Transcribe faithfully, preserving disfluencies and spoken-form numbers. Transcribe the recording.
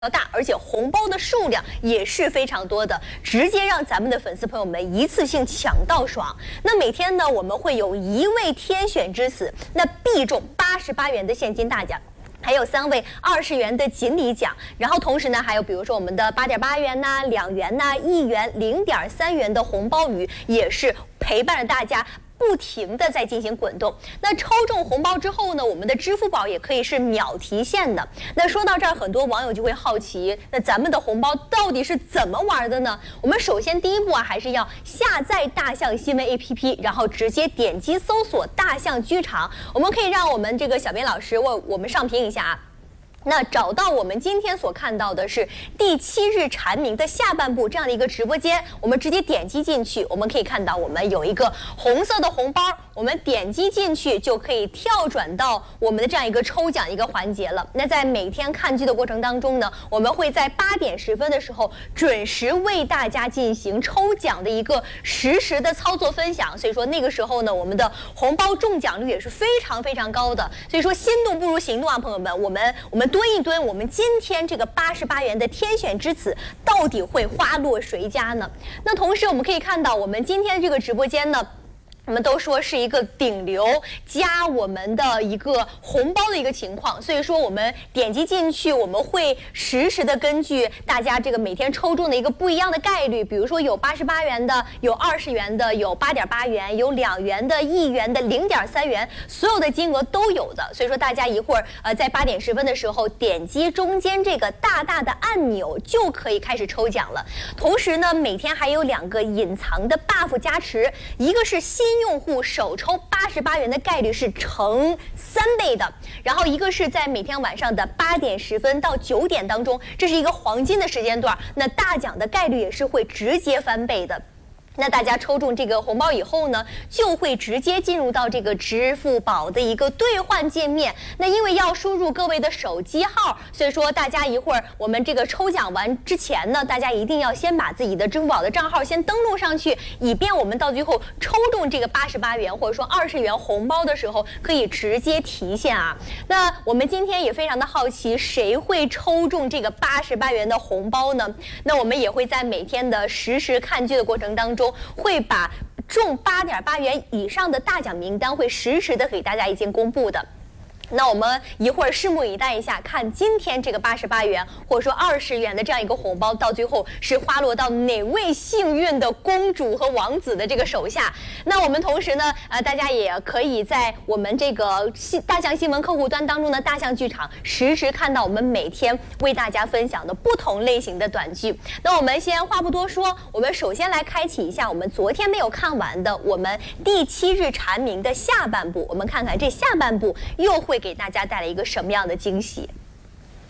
大，而且红包的数量也是非常多的，直接让咱们的粉丝朋友们一次性抢到爽。那每天呢，我们会有一位天选之子，那必中八十八元的现金大奖。还有三位二十元的锦鲤奖，然后同时呢，还有比如说我们的八点八元呐、两元呐、一元、零点三元的红包雨，也是陪伴着大家不停的在进行滚动。那抽中红包之后呢，我们的支付宝也可以是秒提现的。那说到这儿，很多网友就会好奇，那咱们的红包到底是怎么玩的呢？我们首先第一步啊，还是要下载大象新闻 A P P， 然后直接点击搜索大象剧场。我们可以让我们这个小编老师为我们上屏一下啊。那找到我们今天所看到的是第七日蝉鸣的下半部这样的一个直播间，我们直接点击进去，我们可以看到我们有一个红色的红包，我们点击进去就可以跳转到我们的这样一个抽奖一个环节了。那在每天看剧的过程当中呢，我们会在八点十分的时候准时为大家进行抽奖的一个实时的操作分享，所以说那个时候呢，我们的红包中奖率也是非常非常高的。所以说心动不如行动啊，朋友们，我们我们蹲一蹲，我们今天这个八十八元的天选之子到底会花落谁家呢？那同时我们可以看到，我们今天这个直播间呢，我们都说是一个顶流加我们的一个红包的一个情况，所以说我们点击进去，我们会实时的根据大家这个每天抽中的一个不一样的概率，比如说有八十八元的，有二十元的，有八点八元，有两元的，一元的，零点三元，所有的金额都有的。所以说大家一会儿呃在八点十分的时候点击中间这个大大的按钮就可以开始抽奖了。同时呢，每天还有两个隐藏的 buff 加持，一个是新用户首抽八十八元的概率是乘三倍的，然后一个是在每天晚上的八点十分到九点当中，这是一个黄金的时间段，那大奖的概率也是会直接翻倍的。那大家抽中这个红包以后呢，就会直接进入到这个支付宝的一个兑换界面。那因为要输入各位的手机号，所以说大家一会儿我们这个抽奖完之前呢，大家一定要先把自己的支付宝的账号先登录上去，以便我们到最后抽中这个八十八元或者说二十元红包的时候可以直接提现啊。那我们今天也非常的好奇，谁会抽中这个八十八元的红包呢？那我们也会在每天的实时看剧的过程当中，会把中八点八元以上的大奖名单会实时的给大家已经公布的。那我们一会儿拭目以待一下，看今天这个八十八元或者说二十元的这样一个红包，到最后是花落到哪位幸运的公主和王子的这个手下。那我们同时呢，呃，大家也可以在我们这个大象新闻客户端当中的大象剧场实时看到我们每天为大家分享的不同类型的短剧。那我们先话不多说，我们首先来开启一下我们昨天没有看完的我们第七日蝉鸣的下半部，我们看看这下半部又会给大家带来一个什么样的惊喜。